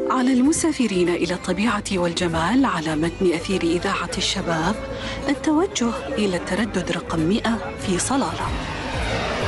على المسافرين إلى الطبيعة والجمال على متن أثير إذاعة الشباب التوجه إلى التردد رقم 100 في صلالة.